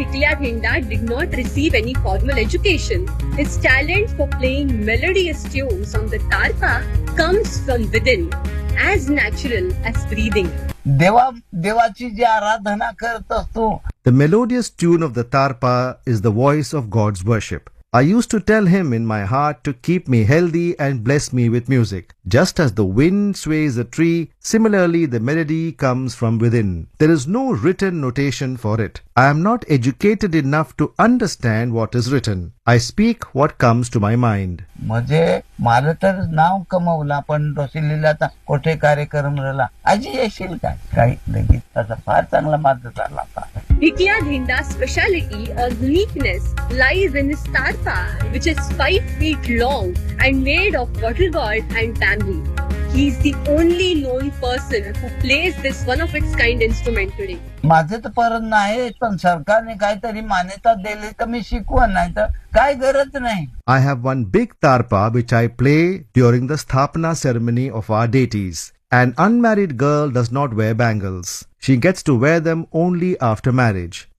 Hiklia Dhinda did not receive any formal education. His talent for playing melodious tunes on the tarpa comes from within, as natural as breathing. देवाची जी आराधना करत असतो. The melodious tune of the tarpa is the voice of God's worship. I used to tell him in my heart to keep me healthy and bless me with music. Just as the wind sways a tree, similarly the melody comes from within. There is no written notation for it. I am not educated enough to understand what is written. I speak what comes to my mind. म्हणजे मला तर नाव कमवलं, पण रोसिलीला कुठे कार्यक्रम झाला, आजी येशील काय, काही लगेच त्याचा फार चांगला मार्ग चालला होता. Hiklia Dhinda's speciality or uniqueness lies in his tarpa, which is 5 feet long and made of wattle gourd and bamboo. He is the only known person who plays this one-of-its-kind instrument today. माझे तर परत नाही, पण सरकारने काहीतरी मान्यता दिली तर मी शिकवण, नाही तर काय गरज नाही. I have one big tarpa which I play during the Sthapana ceremony of our deities. An unmarried girl does not wear bangles. She gets to wear them only after marriage.